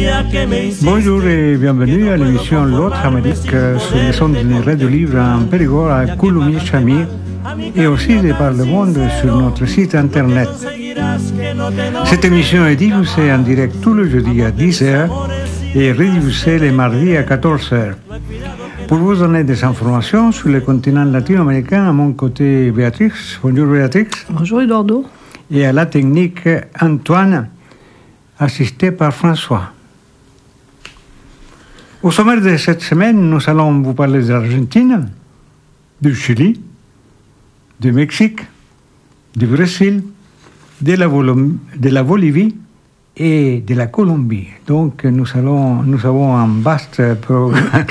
Bonjour et bienvenue à l'émission L'autre Amérique sur les ondes de Radio Libre en Périgord à Coulommiers-Chamir et aussi de par le monde sur notre site internet. Cette émission est diffusée en direct tous les jeudis à 10h et rediffusée les mardis à 14h. Pour vous donner des informations sur le continent latino-américain, à mon côté Béatrix. Bonjour Béatrix. Bonjour Eduardo. Et à la technique Antoine, assisté par François. Au sommaire de cette semaine, nous allons vous parler de l'Argentine, du Chili, du Mexique, du Brésil, de la Bolivie et de la Colombie. Donc nous avons un vaste programme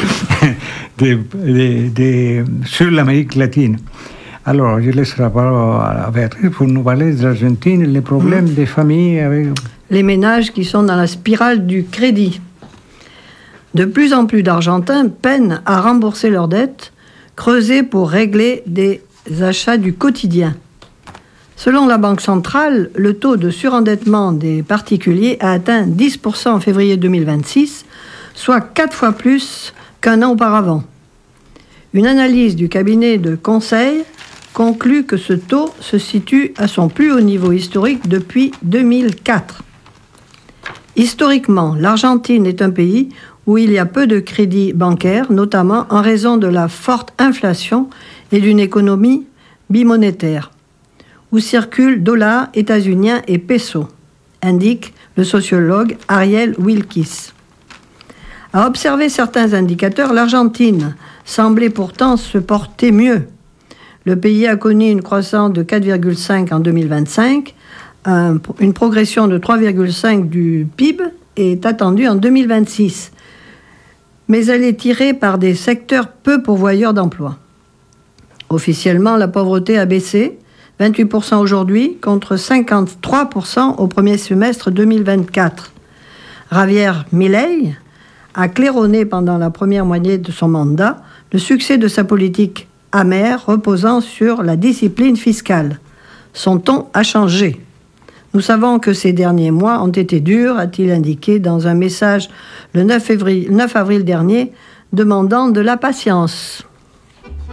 sur l'Amérique latine. Alors, je laisse la parole à Béatrice pour nous parler de l'Argentine et les problèmes des familles avec... Les ménages qui sont dans la spirale du crédit. De plus en plus d'Argentins peinent à rembourser leurs dettes, creusées pour régler des achats du quotidien. Selon la Banque centrale, le taux de surendettement des particuliers a atteint 10% en février 2026, soit 4 fois plus qu'un an auparavant. Une analyse du cabinet de conseil conclut que ce taux se situe à son plus haut niveau historique depuis 2004. Historiquement, l'Argentine est un pays où il y a peu de crédits bancaires, notamment en raison de la forte inflation et d'une économie bimonétaire, où circulent dollars états-uniens et pesos, indique le sociologue Ariel Wilkis. À observer certains indicateurs, l'Argentine semblait pourtant se porter mieux. Le pays a connu une croissance de 4,5 en 2025, une progression de 3,5 du PIB est attendue en 2026. Mais elle est tirée par des secteurs peu pourvoyeurs d'emplois. Officiellement, la pauvreté a baissé, 28% aujourd'hui contre 53% au premier semestre 2024. Javier Milei a claironné pendant la première moitié de son mandat le succès de sa politique amère reposant sur la discipline fiscale. Son ton a changé. Nous savons que ces derniers mois ont été durs, a-t-il indiqué dans un message le 9 avril dernier, demandant de la patience.